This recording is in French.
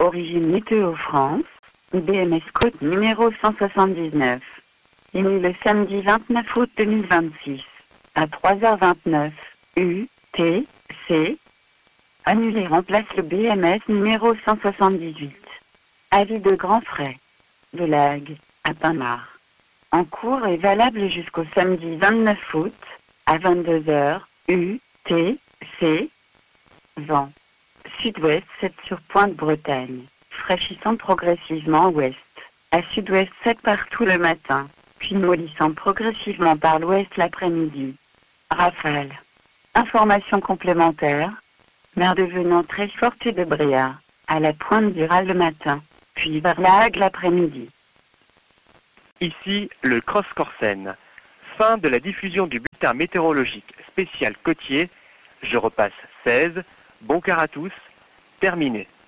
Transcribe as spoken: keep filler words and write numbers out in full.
Origine Météo France, B M S Côte numéro cent soixante-dix-neuf. Émis le samedi vingt-neuf août deux mille vingt-six, à trois heures vingt-neuf, U, T, C. Annulé remplace le B M S numéro cent soixante-dix-huit. Avis de grand frais. De Lague, à Pinmar. En cours et valable jusqu'au samedi vingt-neuf août, à vingt-deux heures, U, T, C. Vent. Sud-ouest sept sur Pointe-Bretagne, fraîchissant progressivement ouest, à sud-ouest sept partout le matin, puis mollissant progressivement par l'ouest l'après-midi. Rafale. Information complémentaire. Mer devenant très forte et de bréa, à la pointe du Ral le matin, puis vers la Hague l'après-midi. Ici, le Cross-Corsen. Fin de la diffusion du bulletin météorologique spécial côtier. Je repasse seize. Bon quart à tous. Terminé.